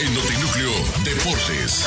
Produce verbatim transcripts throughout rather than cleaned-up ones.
en Notinúcleo Deportes.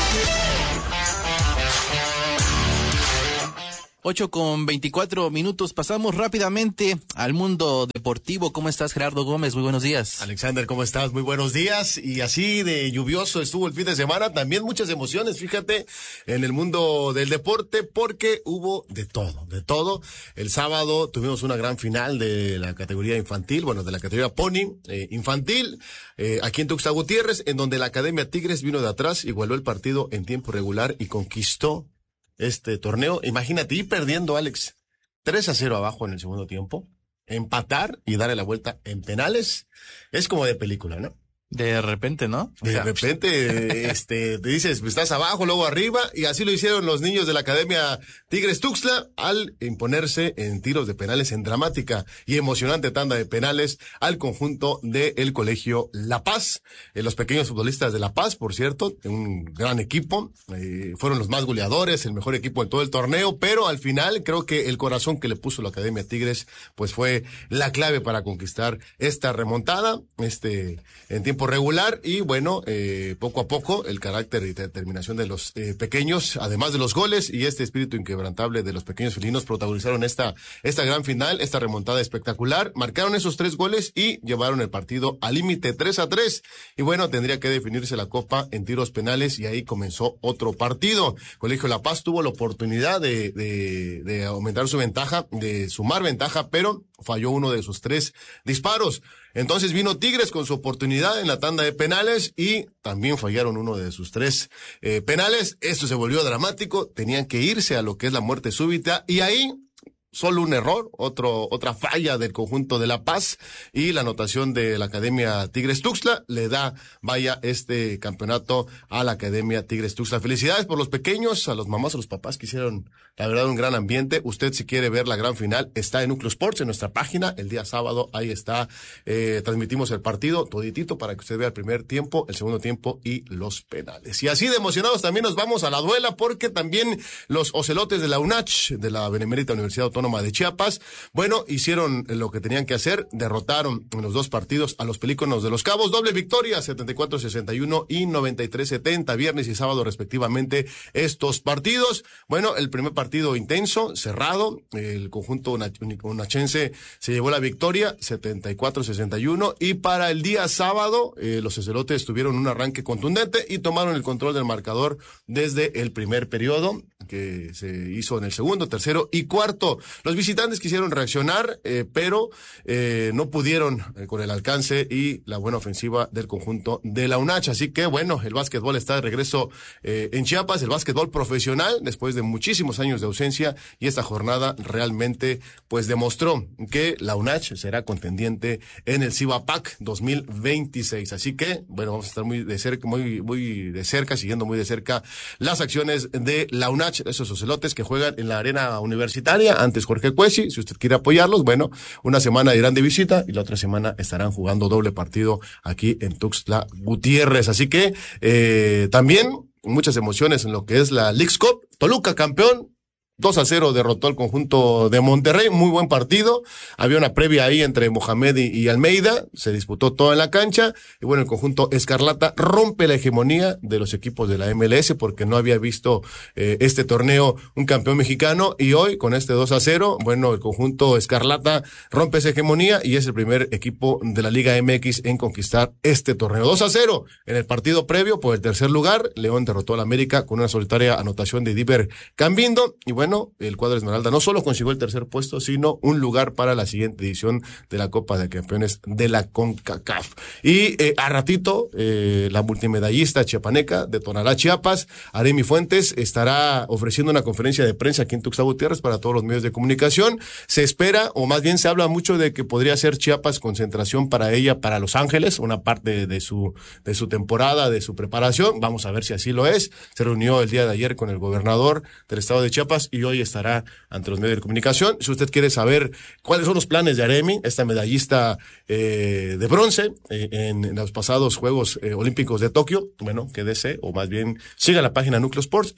Ocho con veinticuatro minutos, pasamos rápidamente al mundo deportivo. ¿Cómo estás, Gerardo Gómez? Muy buenos días. Alexander, ¿cómo estás? Muy buenos días. Y así de lluvioso estuvo el fin de semana, también muchas emociones, fíjate, en el mundo del deporte, porque hubo de todo, de todo. El sábado tuvimos una gran final de la categoría infantil, bueno, de la categoría Pony eh, infantil, eh, aquí en Tuxtla Gutiérrez, en donde la Academia Tigres vino de atrás, igualó el partido en tiempo regular y conquistó este torneo. Imagínate, ir perdiendo, Alex, tres a cero abajo en el segundo tiempo, empatar y darle la vuelta en penales, es como de película, ¿no? De repente, ¿no? De o sea, repente, este, te dices, estás abajo, luego arriba, y así lo hicieron los niños de la Academia Tigres Tuxtla al imponerse en tiros de penales en dramática y emocionante tanda de penales al conjunto del Colegio La Paz. Eh, los pequeños futbolistas de La Paz, por cierto, un gran equipo, eh, fueron los más goleadores, el mejor equipo en todo el torneo, pero al final creo que el corazón que le puso la Academia Tigres, pues fue la clave para conquistar esta remontada, este, en tiempo regular, y bueno, eh, poco a poco el carácter y determinación de los eh, pequeños, además de los goles y este espíritu inquebrantable de los pequeños felinos, protagonizaron esta esta gran final, esta remontada espectacular, marcaron esos tres goles y llevaron el partido al límite tres a tres, y bueno, tendría que definirse la copa en tiros penales, y ahí comenzó otro partido. Colegio La Paz tuvo la oportunidad de, de, de aumentar su ventaja, de sumar ventaja, pero falló uno de sus tres disparos. Entonces vino Tigres con su oportunidad en la tanda de penales y también fallaron uno de sus tres eh, penales. Esto se volvió dramático, tenían que irse a lo que es la muerte súbita, y ahí solo un error, otro, otra falla del conjunto de La Paz, y la anotación de la Academia Tigres Tuxtla le da, vaya, este campeonato a la Academia Tigres Tuxtla. Felicidades por los pequeños, a los mamás, a los papás que hicieron, la verdad, un gran ambiente. Usted, si quiere ver la gran final, está en Núcleo Sports, en nuestra página, el día sábado, ahí está, eh, transmitimos el partido, toditito, para que usted vea el primer tiempo, el segundo tiempo y los penales. Y así de emocionados también nos vamos a la duela, porque también los ocelotes de la UNACH, de la Benemérita Universidad Autónoma de Chiapas, bueno, hicieron lo que tenían que hacer, derrotaron en los dos partidos a los Pelícanos de Los Cabos, doble victoria, setenta y cuatro sesenta y uno y noventa y tres setenta, viernes y sábado respectivamente estos partidos. Bueno, el primer partido intenso, cerrado, el conjunto unachense se llevó la victoria, setenta y cuatro sesenta y uno, y para el día sábado, eh, los ocelotes tuvieron un arranque contundente y tomaron el control del marcador desde el primer periodo, que se hizo en el segundo, tercero y cuarto. Los visitantes quisieron reaccionar, eh, pero eh, no pudieron eh, con el alcance y la buena ofensiva del conjunto de la UNACH. Así que, bueno, el básquetbol está de regreso eh, en Chiapas, el básquetbol profesional, después de muchísimos años de ausencia, y esta jornada realmente, pues, demostró que la UNACH será contendiente en el CIBAPAC dos mil veintiséis. Así que, bueno, vamos a estar muy de cerca, muy, muy de cerca, siguiendo muy de cerca las acciones de la UNACH, esos ocelotes que juegan en la arena universitaria, antes Jorge Cuesi. Si usted quiere apoyarlos, bueno, una semana irán de visita y la otra semana estarán jugando doble partido aquí en Tuxtla Gutiérrez. Así que eh, también muchas emociones en lo que es la Leagues Cup. Toluca campeón, dos a cero derrotó al conjunto de Monterrey, muy buen partido. Había una previa ahí entre Mohamed y, y Almeida, se disputó todo en la cancha, y bueno, el conjunto Escarlata rompe la hegemonía de los equipos de la M L S, porque no había visto eh, este torneo un campeón mexicano, y hoy con este dos a cero, bueno, el conjunto Escarlata rompe esa hegemonía y es el primer equipo de la Liga M X en conquistar este torneo. dos a cero en el partido previo por el tercer lugar, León derrotó al América con una solitaria anotación de Diver Cambindo, y bueno, Bueno, el cuadro Esmeralda no solo consiguió el tercer puesto, sino un lugar para la siguiente edición de la Copa de Campeones de la CONCACAF. Y eh, a ratito, eh, la multimedallista chiapaneca de Tonalá, Chiapas, Aremi Fuentes, estará ofreciendo una conferencia de prensa aquí en Tuxtla Gutiérrez para todos los medios de comunicación. Se espera, o más bien se habla mucho de que podría ser Chiapas concentración para ella, para Los Ángeles, una parte de su, de su temporada, de su preparación. Vamos a ver si así lo es. Se reunió el día de ayer con el gobernador del estado de Chiapas y hoy estará ante los medios de comunicación. Si usted quiere saber cuáles son los planes de Aremi, esta medallista eh, de bronce eh, en, en los pasados Juegos eh, Olímpicos de Tokio, bueno, quédese, o más bien siga la página Núcleo Sports y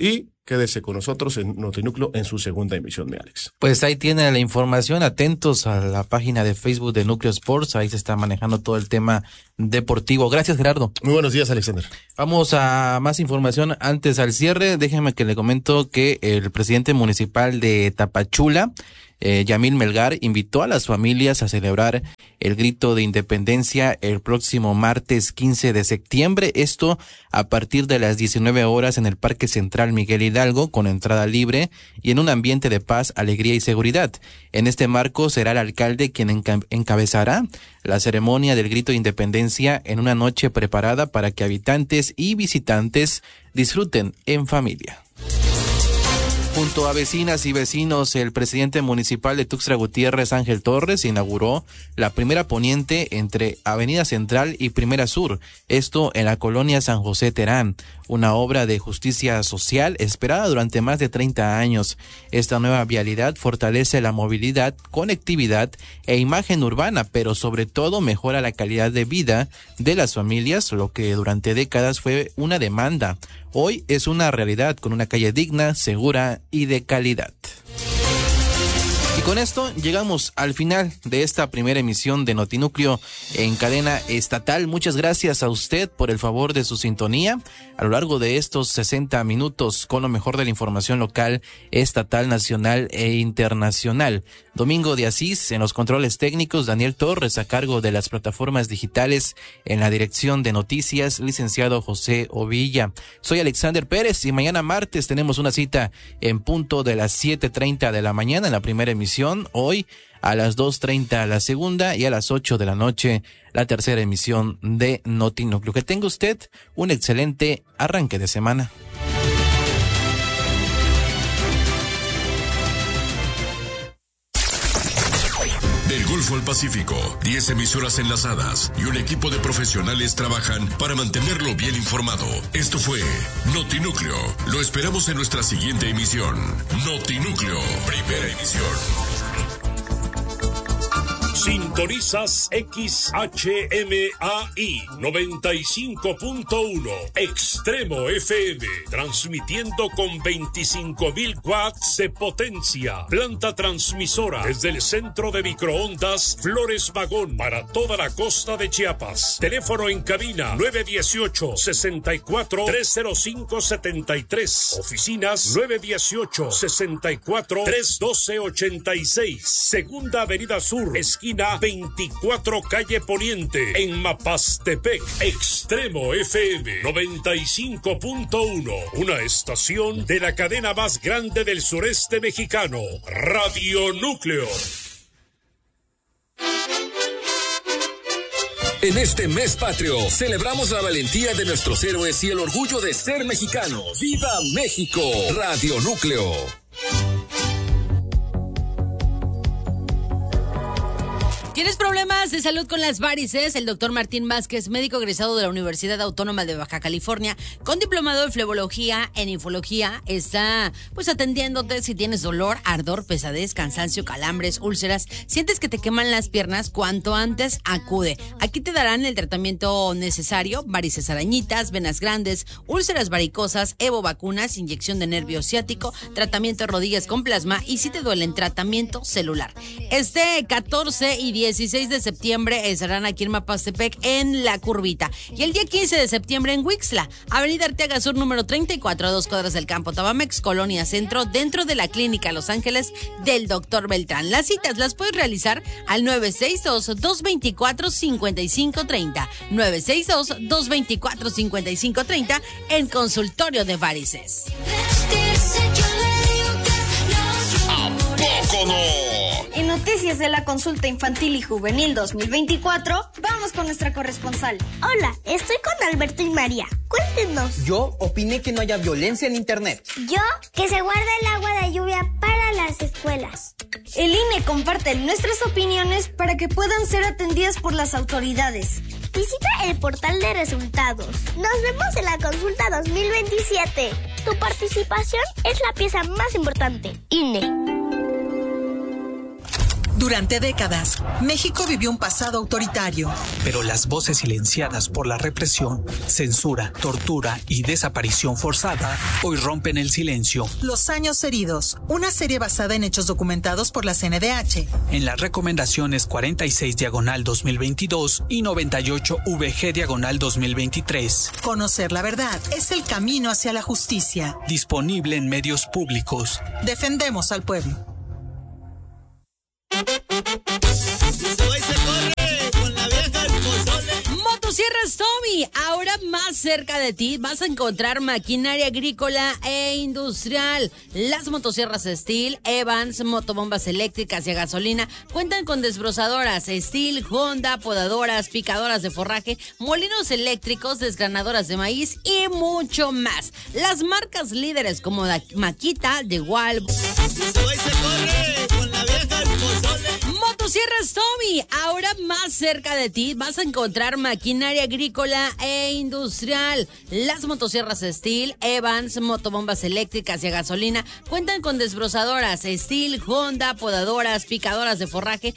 Quédese con nosotros en Notinúcleo en su segunda emisión, mi Alex. Pues ahí tiene la información, atentos a la página de Facebook de Núcleo Sports, ahí se está manejando todo el tema deportivo. Gracias, Gerardo. Muy buenos días, Alexander. Vamos a más información antes al cierre. Déjeme que le comento que el presidente municipal de Tapachula, Eh, Yamil Melgar, invitó a las familias a celebrar el grito de independencia el próximo martes quince de septiembre, esto a partir de las diecinueve horas en el Parque Central Miguel Hidalgo, con entrada libre y en un ambiente de paz, alegría y seguridad. En este marco será el alcalde quien enca- encabezará la ceremonia del grito de independencia en una noche preparada para que habitantes y visitantes disfruten en familia. Junto a vecinas y vecinos, el presidente municipal de Tuxtla Gutiérrez, Ángel Torres, inauguró la primera poniente entre Avenida Central y Primera Sur, esto en la colonia San José Terán, una obra de justicia social esperada durante más de treinta años. Esta nueva vialidad fortalece la movilidad, conectividad e imagen urbana, pero sobre todo mejora la calidad de vida de las familias, lo que durante décadas fue una demanda. Hoy es una realidad con una calle digna, segura y de calidad. Y con esto llegamos al final de esta primera emisión de Notinúcleo en cadena estatal. Muchas gracias a usted por el favor de su sintonía a lo largo de estos sesenta minutos con lo mejor de la información local, estatal, nacional e internacional. Domingo de Asís en los controles técnicos, Daniel Torres a cargo de las plataformas digitales, en la dirección de noticias, licenciado José Ovilla. Soy Alexander Pérez y mañana martes tenemos una cita en punto de las siete treinta de la mañana en la primera emisión. Hoy a las dos treinta la segunda y a las ocho de la noche la tercera emisión de Notinúcleo. Que tenga usted un excelente arranque de semana. Del Golfo al Pacífico, diez emisoras enlazadas y un equipo de profesionales trabajan para mantenerlo bien informado. Esto fue Notinúcleo. Lo esperamos en nuestra siguiente emisión. Notinúcleo, primera emisión. Sintonizas X H M A I noventa y cinco punto uno Extremo F M, transmitiendo con veinticinco mil watts de potencia. Planta transmisora desde el centro de microondas Flores Magón para toda la costa de Chiapas. Teléfono en cabina nueve uno ocho, seis cuatro, tres cero cinco siete tres. Oficinas nueve uno ocho, seis cuatro, tres uno dos ocho seis. Segunda Avenida Sur, esquina veinticuatro calle Poniente, en Mapastepec. Extremo F M noventa y cinco punto uno, una estación de la cadena más grande del sureste mexicano, Radio Núcleo. En este mes patrio, celebramos la valentía de nuestros héroes y el orgullo de ser mexicanos. ¡Viva México! Radio Núcleo. ¿Tienes problemas de salud con las varices? El doctor Martín Vázquez, médico egresado de la Universidad Autónoma de Baja California, con diplomado en flebología, en infología, está pues atendiéndote si tienes dolor, ardor, pesadez, cansancio, calambres, úlceras, sientes que te queman las piernas, cuanto antes acude. Aquí te darán el tratamiento necesario: varices arañitas, venas grandes, úlceras varicosas, evo vacunas, inyección de nervio ciático, tratamiento de rodillas con plasma y si te duelen, tratamiento celular. Este catorce y dieciséis de septiembre estarán aquí en Mapastepec en La Curvita. Y el día quince de septiembre en Huixla, Avenida Arteaga Sur número treinta y cuatro, a dos cuadras del Campo Tabamex, Colonia Centro, dentro de la Clínica Los Ángeles del doctor Beltrán. Las citas las puedes realizar al nueve seis dos, dos dos cuatro, cinco cinco tres cero, nueve seis dos, dos dos cuatro, cinco cinco tres cero en Consultorio de Varices. ¿A poco no? En noticias de la consulta infantil y juvenil dos mil veinticuatro, vamos con nuestra corresponsal. Hola, estoy con Alberto y María. Cuéntenos. Yo opiné que no haya violencia en internet. Yo, que se guarde el agua de lluvia para las escuelas. El I N E comparte nuestras opiniones para que puedan ser atendidas por las autoridades. Visita el portal de resultados. Nos vemos en la consulta dos mil veintisiete. Tu participación es la pieza más importante. I N E. Durante décadas, México vivió un pasado autoritario. Pero las voces silenciadas por la represión, censura, tortura y desaparición forzada hoy rompen el silencio. Los años heridos, una serie basada en hechos documentados por la C N D H. En las recomendaciones cuarenta y seis diagonal dos mil veintidós y noventa y ocho V G diagonal dos mil veintitrés. Conocer la verdad es el camino hacia la justicia. Disponible en medios públicos. Defendemos al pueblo. Motosierras Tommy, ahora más cerca de ti vas a encontrar maquinaria agrícola e industrial. Las motosierras Steel, Evans, motobombas eléctricas y a gasolina cuentan con desbrozadoras Steel, Honda, podadoras, picadoras de forraje, molinos eléctricos, desgranadoras de maíz y mucho más. Las marcas líderes como Makita, DeWalt. Motosierras Tommy, ahora más cerca de ti vas a encontrar maquinaria agrícola e industrial. Las motosierras Steel, Evans, motobombas eléctricas y a gasolina cuentan con desbrozadoras Steel, Honda, podadoras, picadoras de forraje,